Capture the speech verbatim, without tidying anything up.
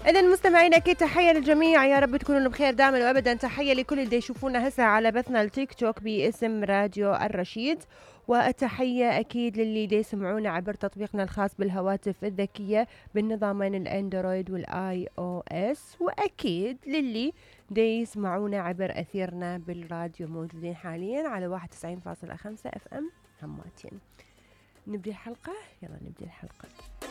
إذا مستمعين أكيد تحية للجميع، يا رب تكونوا بخير دائما وأبدا. تحية لكل اللي يشوفونا هسه على بثنا التيك توك باسم راديو الرشيد، والتحية أكيد للي دي يسمعونا عبر تطبيقنا الخاص بالهواتف الذكية بالنظامين الأندرويد والآي أو إس، وأكيد للي دي يسمعونا عبر أثيرنا بالراديو موجودين حاليا على واحد وتسعين فاصلة خمسة اف ام هماتين. نبدي الحلقة، يلا نبدي الحلقة.